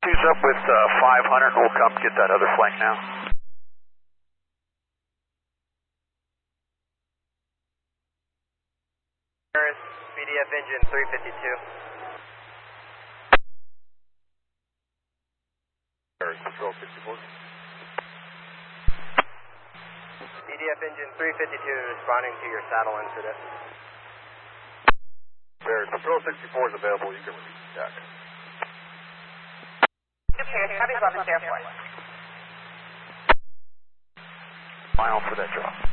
Two's up with 500, we'll come get that other flank now. BDF engine 352. Control 64. BDF engine 352 responding to your saddle incident. There, Control 64 is available, you can release the deck. Copy, Levis Airport. Final for that drop.